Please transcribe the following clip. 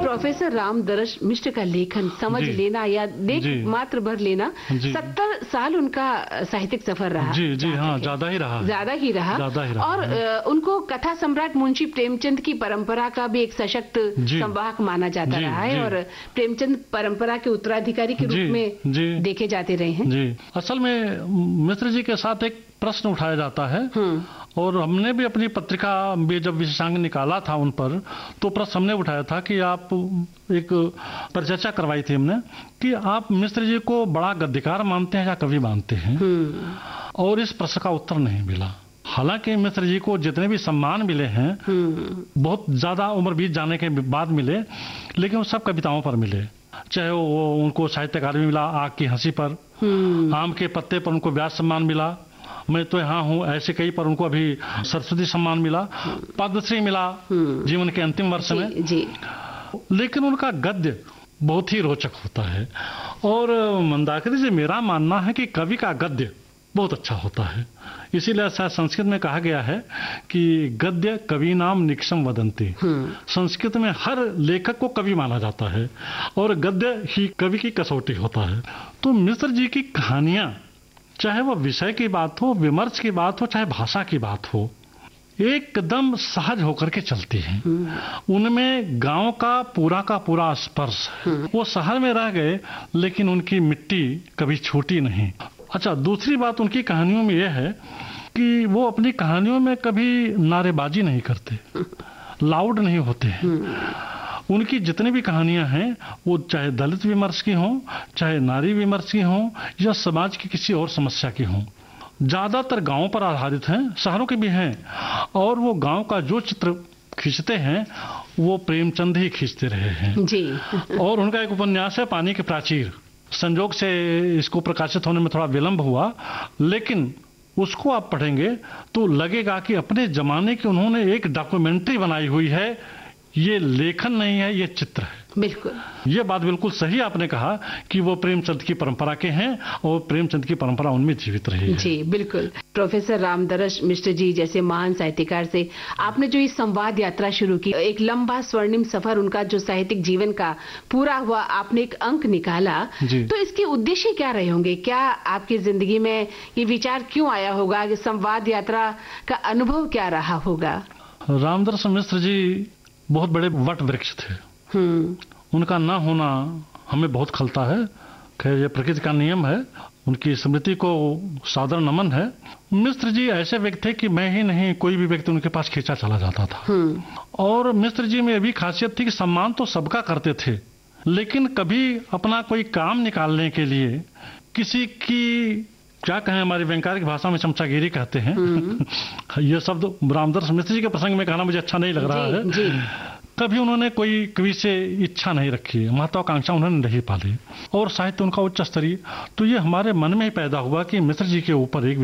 Professor Ramdaras मिश्र का लेखन समझ लेना या देख मात्र भर लेना, 70 साल उनका साहित्यिक सफर रहा। जी हाँ, ज्यादा ही रहा। और उनको कथा सम्राट मुंशी प्रेमचंद की परंपरा का भी एक सशक्त संवाहक माना जाता रहा है और प्रेमचंद परंपरा के उत्तराधिकारी के रूप में देखे जाते रहे हैं। जी, असल में मिश्र जी के साथ एक प्रश्न उठाया जाता है और हमने भी अपनी पत्रिका में जब विशेषांक निकाला था उन पर, तो प्रश्न हमने उठाया था कि आप एक परिचर्चा करवाई थी हमने कि आप मिश्र जी को बड़ा गद्यकार मानते हैं या कवि मानते हैं, और इस प्रश्न का उत्तर नहीं मिला। हालांकि मिश्र जी को जितने भी सम्मान मिले हैं बहुत ज्यादा उम्र बीत जाने के बाद मिले, लेकिन वो सब कविताओं पर मिले। चाहे वो उनको साहित्य अकादमी मिला आग की हंसी पर, आम के पत्ते पर उनको व्यास सम्मान मिला, मैं तो यहाँ हूँ ऐसे कई पर उनको अभी सरस्वती सम्मान मिला, पद्मश्री मिला जीवन के अंतिम वर्ष में जी। लेकिन उनका गद्य बहुत ही रोचक होता है। और मंदाकिनी जी, मेरा मानना है कि कवि का गद्य बहुत अच्छा होता है। इसीलिए शायद संस्कृत में कहा गया है कि गद्य कवि नाम निक्षम वदंती। संस्कृत में हर लेखक को कवि माना जाता है और गद्य ही कवि की कसौटी होता है। तो मिश्र जी की कहानियां, चाहे वो विषय की बात हो, विमर्श की बात हो, चाहे भाषा की बात हो, एकदम सहज होकर के चलती हैं। उनमें गांव का पूरा स्पर्श है। वो शहर में रह गए लेकिन उनकी मिट्टी कभी छूटी नहीं। अच्छा, दूसरी बात उनकी कहानियों में यह है कि वो अपनी कहानियों में कभी नारेबाजी नहीं करते, लाउड नहीं होते हैं। उनकी जितनी भी कहानियां हैं वो चाहे दलित विमर्श की हों, चाहे नारी विमर्श की हों, या समाज की किसी और समस्या की हों, ज्यादातर गांवों पर आधारित हैं, शहरों के भी हैं। और वो गांव का जो चित्र खींचते हैं वो प्रेमचंद ही खींचते रहे हैं जी। और उनका एक उपन्यास है पानी के प्राचीर, संजोग से इसको प्रकाशित होने में थोड़ा विलंब हुआ, लेकिन उसको आप पढ़ेंगे तो लगेगा कि अपने जमाने की उन्होंने एक डॉक्यूमेंट्री बनाई हुई है। ये लेखन नहीं है, ये चित्र है। बिल्कुल, ये बात बिल्कुल सही आपने कहा कि वो प्रेमचंद की परंपरा के हैं और प्रेमचंद की परंपरा उनमें जीवित रही है। जी बिल्कुल। प्रोफेसर रामदरस मिश्र जी जैसे महान साहित्यकार से आपने जो इस संवाद यात्रा शुरू की, एक लंबा स्वर्णिम सफर उनका जो साहित्यिक जीवन का पूरा हुआ, आपने एक अंक निकाला, तो इसके उद्देश्य क्या रहे होंगे? क्या आपकी जिंदगी में ये विचार क्यों आया होगा कि संवाद यात्रा का अनुभव क्या रहा होगा? रामदरस मिश्र जी बहुत बड़े वट वृक्ष थे। उनका ना होना हमें बहुत खलता है। खैर, ये प्रकृति का नियम है। उनकी स्मृति को सादर नमन है। मिश्र जी ऐसे व्यक्ति थे कि मैं ही नहीं, कोई भी व्यक्ति उनके पास खींचा चला जाता था। और मिश्र जी में भी खासियत थी कि सम्मान तो सबका करते थे, लेकिन कभी अपना कोई काम निकालने के लिए किसी की, क्या कहें, हमारी वैज्ञानिक भाषा में चमचागिरी कहते हैं। ये शब्द रामदरस मिश्र जी के प्रसंग में कहना मुझे अच्छा नहीं लग रहा है। कभी उन्होंने कोई कवि से इच्छा नहीं रखी, महत्वाकांक्षा उन्होंने नहीं पाली और साहित्य उनका उच्च स्तरीय। तो ये हमारे मन में ही पैदा हुआ कि मिश्र जी के ऊपर एक